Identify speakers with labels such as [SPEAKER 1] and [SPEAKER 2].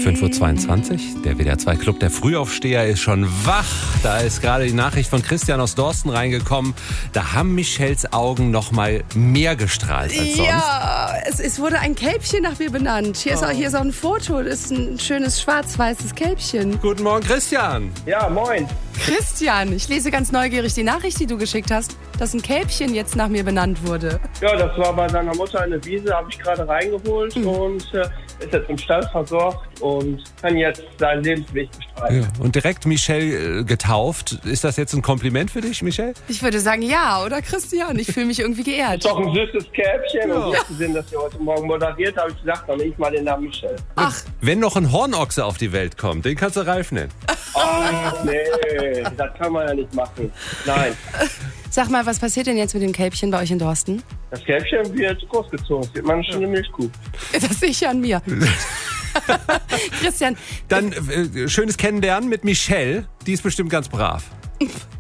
[SPEAKER 1] 5.22 Uhr, der WDR 2 Club, der Frühaufsteher ist schon wach. Da ist gerade die Nachricht von Christian aus Dorsten reingekommen. Da haben Michelles Augen noch mal mehr gestrahlt als sonst.
[SPEAKER 2] Ja, es wurde ein Kälbchen nach mir benannt. Hier ist auch ein Foto, das ist ein schönes schwarz-weißes Kälbchen.
[SPEAKER 1] Guten Morgen, Christian.
[SPEAKER 3] Ja, moin.
[SPEAKER 2] Christian, ich lese ganz neugierig die Nachricht, die du geschickt hast, dass ein Kälbchen jetzt nach mir benannt wurde.
[SPEAKER 3] Ja, das war bei seiner Mutter in der Wiese, habe ich gerade reingeholt und ist jetzt im Stall versorgt und kann jetzt seinen Lebensweg bestreiten.
[SPEAKER 1] Ja, und direkt Michelle getauft. Ist das jetzt ein Kompliment für dich, Michelle?
[SPEAKER 2] Ich würde sagen, ja, oder Christian? Ich fühle mich irgendwie geehrt.
[SPEAKER 3] Ist doch ein süßes Kälbchen
[SPEAKER 1] Ja.
[SPEAKER 3] und ich habe gesehen, dass ihr heute Morgen moderiert, habe ich gesagt, dann nehme ich mal den Namen Michelle.
[SPEAKER 2] Ach,
[SPEAKER 1] Wenn noch ein Hornochse auf die Welt kommt, den kannst du Ralf nennen.
[SPEAKER 3] Ach nee, das kann man ja nicht machen. Nein,
[SPEAKER 2] sag mal, was passiert denn jetzt mit dem Kälbchen bei euch in Dorsten?
[SPEAKER 3] das Kälbchen wird großgezogen, es wird mal eine schöne Milchkuh.
[SPEAKER 2] Das sehe ich an mir. Christian,
[SPEAKER 1] Dann schönes Kennenlernen mit Michelle. Die ist bestimmt ganz brav.